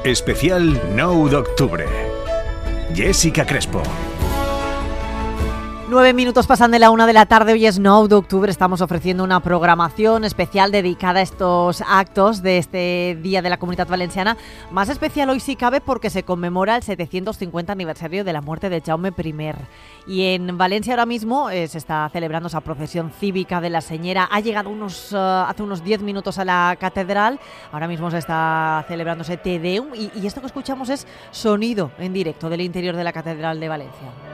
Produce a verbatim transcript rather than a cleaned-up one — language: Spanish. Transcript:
Especial nou d'octubre. Jessica Crespo. Nueve minutos pasan de la una de la tarde, hoy es nou de octubre, estamos ofreciendo una programación especial dedicada a estos actos de este Día de la Comunitat Valenciana, más especial hoy si cabe porque se conmemora el setecientos cincuenta aniversario de la muerte de Jaume I. Y en Valencia ahora mismo eh, se está celebrando esa procesión cívica de la Señera, ha llegado unos, uh, hace unos diez minutos a la catedral, ahora mismo se está celebrando ese Te Deum y, y esto que escuchamos es sonido en directo del interior de la Catedral de Valencia.